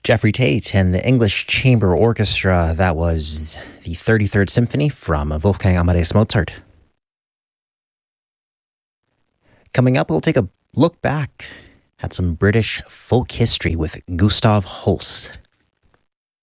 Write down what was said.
Jeffrey Tate and the English Chamber Orchestra. That was the 33rd Symphony from Wolfgang Amadeus Mozart. Coming up, we'll take a look back at some British folk history with Gustav Holst.